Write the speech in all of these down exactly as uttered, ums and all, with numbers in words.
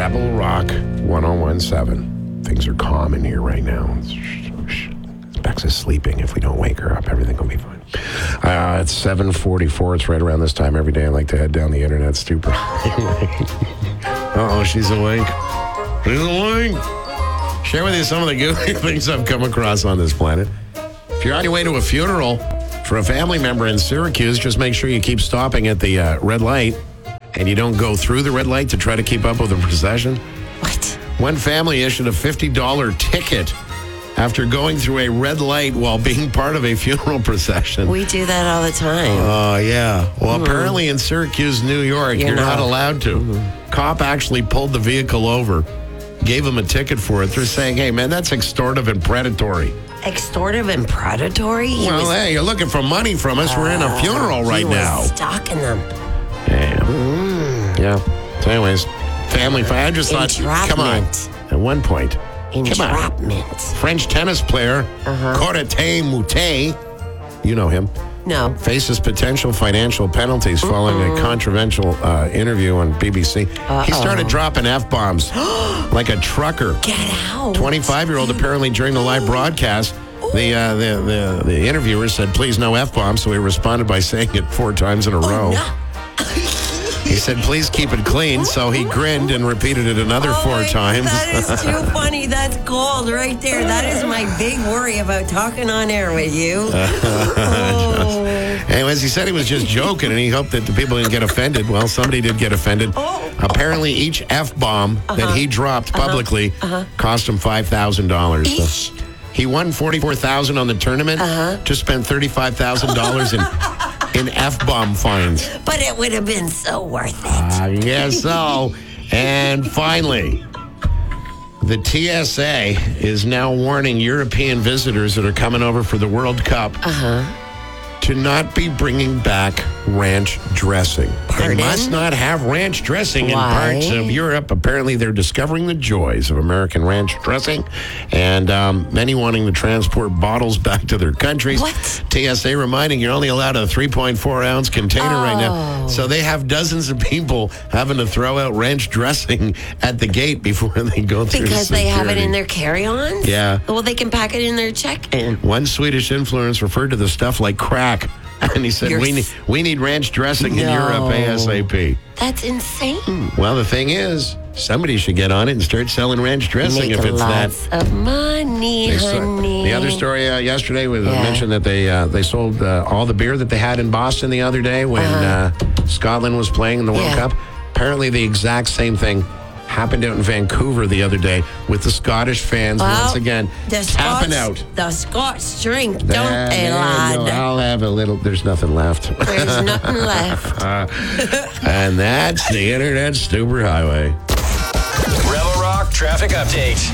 Rebel Rock ten seventeen. Things are calm in here right now. Bex is sleeping. If we don't wake her up, everything will be fine. Uh, it's seven forty-four. It's right around this time every day. I like to head down the internet stupid. Uh-oh, she's awake. She's awake. Share with you some of the goofy things I've come across on this planet. If you're on your way to a funeral for a family member in Syracuse, just make sure you keep stopping at the uh, red light and you don't go through the red light to try to keep up with the procession. What? One family issued a fifty dollars ticket after going through a red light while being part of a funeral procession. We do that all the time. Oh, uh, yeah. Well, mm. apparently in Syracuse, New York, you're, you're not. not allowed to. Mm-hmm. Cop actually pulled the vehicle over, gave him a ticket for it. They're saying, hey, man, that's extortive and predatory. Extortive and predatory? He well, was, hey, you're looking for money from us. Uh, We're in a funeral right he was now. Stalking them. Yeah. Mm. Yeah. So anyways, family fun. I just thought, come on. At one point, Entrapment. Come on. French tennis player, uh-huh. Corentin Moutet, you know him. No. Faces potential financial penalties mm-mm. following a controversial uh, interview on B B C. Uh-oh. He started dropping F-bombs like a trucker. Get out. twenty-five-year-old apparently during the live broadcast, the, uh, the, the, the interviewer said, please no F-bombs, so he responded by saying it four times in a oh, row. No. He said, please keep it clean, so he grinned and repeted it another oh four my, times. That is too funny. That's gold right there. That is my big worry about talking on air with you. oh. Anyways, he said he was just joking, and he hoped that the people didn't get offended. Well, somebody did get offended. Oh. Apparently, each F-bomb uh-huh. that he dropped publicly uh-huh. Uh-huh. cost him five thousand dollars. So he won forty-four thousand dollars on the tournament, uh-huh. just spent thirty-five thousand dollars in... in F-bomb fines. But it would have been so worth it. I uh, guess so. And finally, the T S A is now warning European visitors that are coming over for the World Cup uh-huh. to not be bringing back ranch dressing. Pardon? They must not have ranch dressing Why? in parts of Europe. Apparently, they're discovering the joys of American ranch dressing, and um, many wanting to transport bottles back to their countries. What? T S A reminding you're only allowed a three point four ounce container oh. right now. So they have dozens of people having to throw out ranch dressing at the gate before they go through Because security. they have it in their carry-ons? Yeah. Well, they can pack it in their check-in. One Swedish influencer referred to the stuff like crack. And he said, You're we need, we need ranch dressing no. in Europe ASAP. That's insane. Well, the thing is, somebody should get on it and start selling ranch dressing Make if it's lots that. of money, honey. The other story uh, yesterday was yeah. mentioned that they uh, they sold uh, all the beer that they had in Boston the other day when uh-huh. uh, Scotland was playing in the World yeah. Cup. Apparently, the exact same thing happened out in Vancouver the other day with the Scottish fans well, once again the tapping Scots, out. The Scots drink, don't Nah, they, nah, lad? no, I'll have a little. There's nothing left. There's nothing left. uh, and that's the Internet Superhighway. Rebel Rock Traffic Update.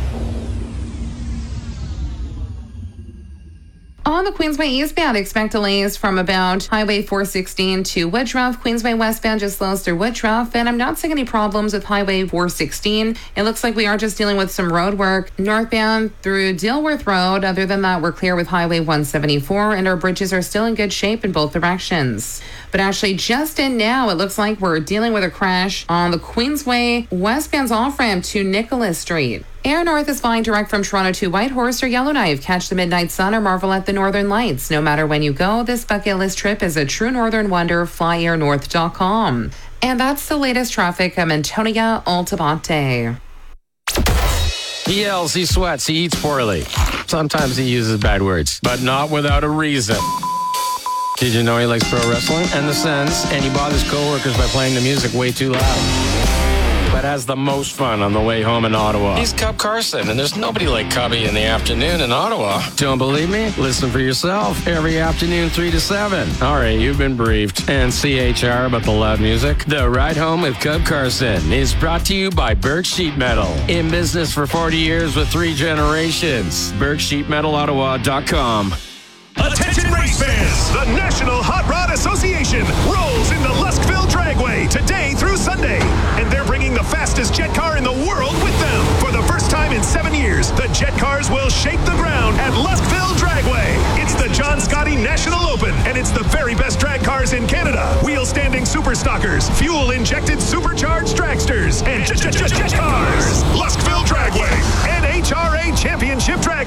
On the Queensway eastbound, expect delays from about Highway four sixteen to Woodruff. Queensway westbound just slows through Woodruff, and I'm not seeing any problems with Highway four sixteen. It looks like we are just dealing with some road work northbound through Dilworth Road. Other than that, we're clear with Highway one seventy-four, and our bridges are still in good shape in both directions. But actually, just in now, it looks like we're dealing with a crash on the Queensway westbound's off-ramp to Nicholas Street. Air North is flying direct from Toronto to Whitehorse or Yellowknife. Catch the midnight sun or marvel at the northern lights. No matter when you go, this bucket list trip is a true northern wonder. fly air north dot com. And that's the latest traffic. I'm Antonia Altabate. He yells, he sweats, he eats poorly. Sometimes he uses bad words, but not without a reason. Did you know he likes pro wrestling and the Sens, and he bothers coworkers by playing the music way too loud? But has the most fun on the way home in Ottawa. He's Cub Carson, and there's nobody like Cubby in the afternoon in Ottawa. Don't believe me? Listen for yourself. Every afternoon, three to seven. All right, you've been briefed. And C H R about the loud music. The Ride Home with Cub Carson is brought to you by Birch Sheet Metal. In business for forty years with three generations. birch sheet metal ottawa dot com. Attention race fans! The National Hot Rod Association rolls into Luskville Dragway today through Sunday. And they're bringing the fastest jet car in the world with them. For the first time in seven years, the jet cars will shake the ground at Luskville Dragway. It's the John Scotty National Open, and it's the very best drag cars in Canada. Wheel-standing super stockers, fuel-injected supercharged dragsters, and jet, jet, jet, jet,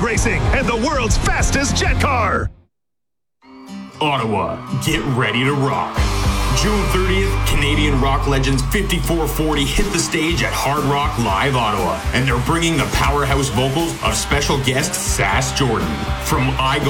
racing and the world's fastest jet car. Ottawa, get ready to rock. June thirtieth, Canadian rock legends fifty-four forty hit the stage at Hard Rock Live Ottawa, and they're bringing the powerhouse vocals of special guest Sass Jordan. From I Go